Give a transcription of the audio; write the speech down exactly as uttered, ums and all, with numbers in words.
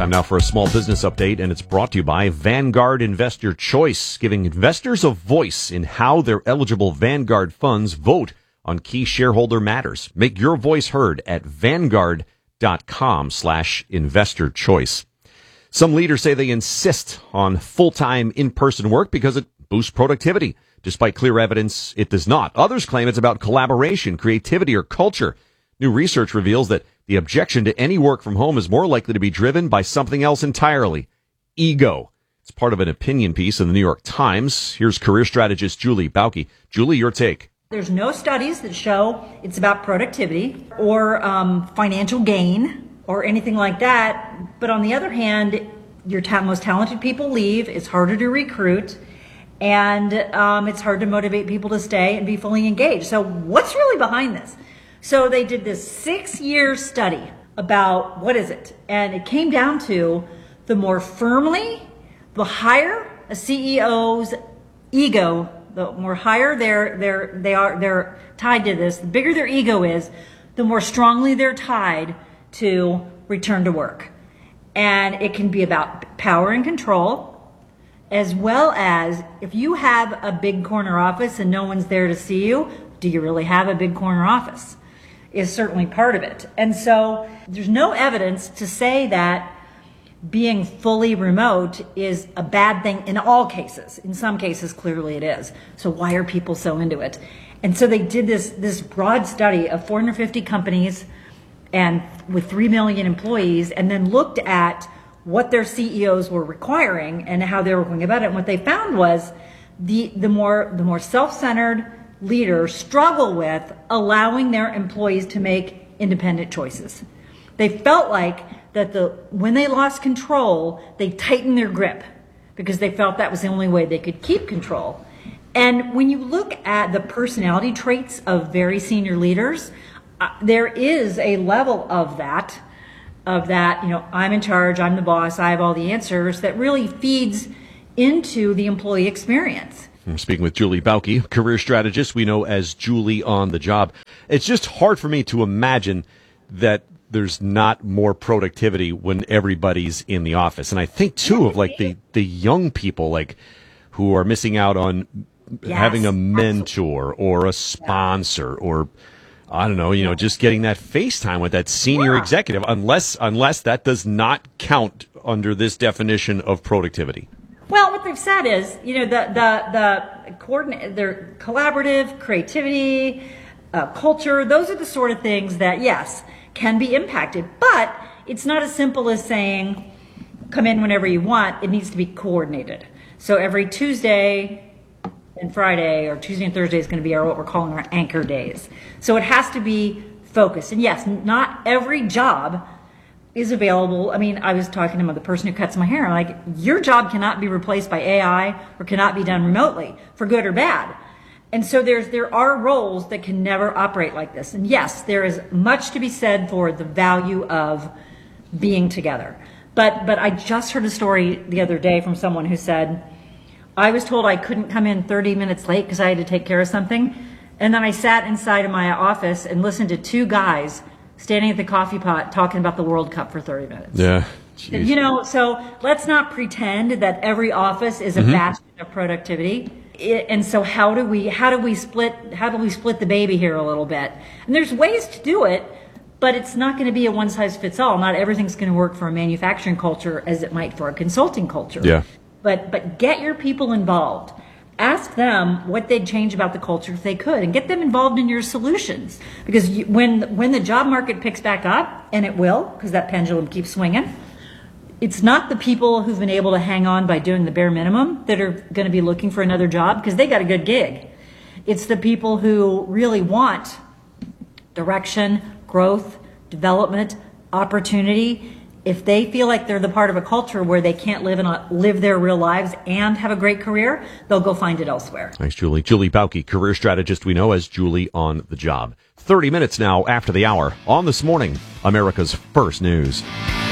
Time now for a small business update, and it's brought to you by Vanguard Investor Choice, giving investors a voice in how their eligible Vanguard funds vote on key shareholder matters. Make your voice heard at vanguard.com slash investor choice. Some leaders say they insist on full-time in-person work because it boosts productivity. Despite clear evidence, it does not. Others claim it's about collaboration, creativity, or culture. New research reveals that the objection to any work from home is more likely to be driven by something else entirely: ego. It's part of an opinion piece in the New York Times. Here's career strategist Julie Bauke. Julie, your take. There's no studies that show it's about productivity or um, financial gain or anything like that. But on the other hand, your ta- most talented people leave. It's harder to recruit. And um, it's hard to motivate people to stay and be fully engaged. So what's really behind this? So they did this six-year study about, what is it? And it came down to the more firmly, the higher a C E O's ego, the more higher they're, they're, they are, they're tied to this, the bigger their ego is, the more strongly they're tied to return to work. And it can be about power and control, as well as if you have a big corner office and no one's there to see you, do you really have a big corner office? Is certainly part of it. And so there's no evidence to say that being fully remote is a bad thing in all cases. In some cases, clearly it is. So why are people so into it? And so they did this, this broad study of four hundred fifty companies and with three million employees, and then looked at what their C E Os were requiring and how they were going about it. And what they found was the, the more, the more self-centered leaders struggle with allowing their employees to make independent choices. They felt like that the when they lost control, they tightened their grip because they felt that was the only way they could keep control. And when you look at the personality traits of very senior leaders, uh, there is a level of that, of that, you know, I'm in charge, I'm the boss, I have all the answers, that really feeds into the employee experience. I'm speaking with Julie Bauke, career strategist we know as Julie on the job. It's just hard for me to imagine that there's not more productivity when everybody's in the office. And I think, too, of like the, the young people like who are missing out on yes, having a mentor absolutely. or a sponsor or, I don't know, you know, just getting that FaceTime with that senior yeah. executive, unless unless that does not count under this definition of productivity. Well, what they've said is, you know, the the the coordinate, their collaborative, creativity, uh, culture. Those are the sort of things that, yes, can be impacted. But it's not as simple as saying, come in whenever you want. It needs to be coordinated. So every Tuesday and Friday, or Tuesday and Thursday, is going to be our what we're calling our anchor days. So it has to be focused. And yes, not every job is available. I mean, I was talking to the person who cuts my hair. I'm like, your job cannot be replaced by A I or cannot be done remotely, for good or bad. And so there's there are roles that can never operate like this. And yes, there is much to be said for the value of being together. But but I just heard a story the other day from someone who said, I was told I couldn't come in thirty minutes late because I had to take care of something. And then I sat inside of my office and listened to two guys standing at the coffee pot talking about the World Cup for thirty minutes. Yeah. Geez. You know, so let's not pretend that every office is a mm-hmm. bastion of productivity. It, and so how do we how do we split how do we split the baby here a little bit? And there's ways to do it, but it's not going to be a one size fits all. Not everything's going to work for a manufacturing culture as it might for a consulting culture. Yeah. But but get your people involved. Ask them what they'd change about the culture if they could, and get them involved in your solutions. Because you, when when the job market picks back up, and it will, because that pendulum keeps swinging, it's not the people who've been able to hang on by doing the bare minimum that are going to be looking for another job because they got a good gig. It's the people who really want direction, growth, development, opportunity. If they feel like they're the part of a culture where they can't live in a, live their real lives and have a great career, they'll go find it elsewhere. Thanks, Julie. Julie Bauke, career strategist we know as Julie on the job. thirty minutes now after the hour on This Morning, America's First News.